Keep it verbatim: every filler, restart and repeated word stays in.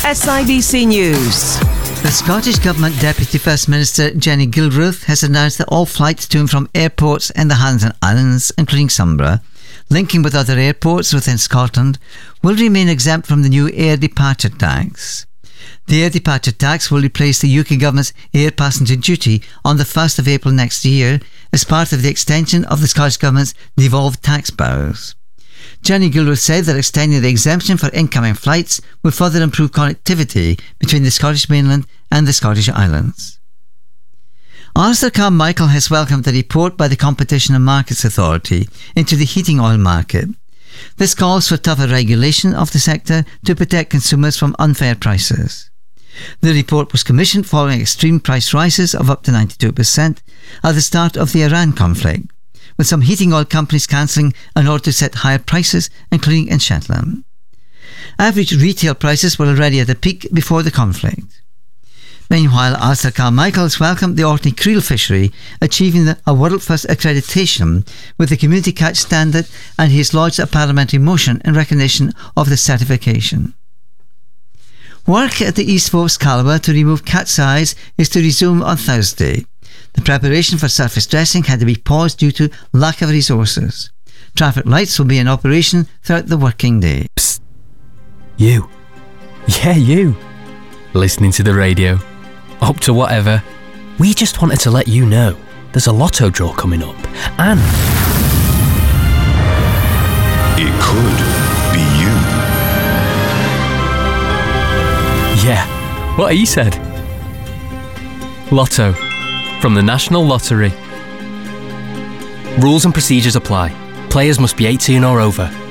S I B C News. The Scottish Government Deputy First Minister Jenny Gilruth has announced that all flights to and from airports in the Highlands and Islands, including Sunborough, linking with other airports within Scotland, will remain exempt from the new air departure tax. The air departure tax will replace the U K Government's air passenger duty on the first of April next year as part of the extension of the Scottish Government's devolved tax powers. Jenny Gilruth said that extending the exemption for incoming flights would further improve connectivity between the Scottish mainland and the Scottish Islands. Arthur Carmichael has welcomed the report by the Competition and Markets Authority into the heating oil market. This calls for tougher regulation of the sector to protect consumers from unfair prices. The report was commissioned following extreme price rises of up to ninety-two percent at the start of the Iran conflict, with some heating oil companies cancelling in order to set higher prices, including in Shetland. Average retail prices were already at a peak before the conflict. Meanwhile, Arthur Carmichael has welcomed the Orkney Creel fishery achieving the, a world-first accreditation with the Community Catch Standard, and he has lodged a parliamentary motion in recognition of the certification. Work at the East Forks Calabar to remove cat's eyes is to resume on Thursday. The preparation for surface dressing had to be paused due to lack of resources. Traffic lights will be in operation throughout the working day. Psst. You. Yeah, you. Listening to the radio. Up to whatever. We just wanted to let you know there's a lotto draw coming up, and it could be you. Yeah, what he said. Lotto from the National Lottery. Rules and procedures apply. Players must be eighteen or over.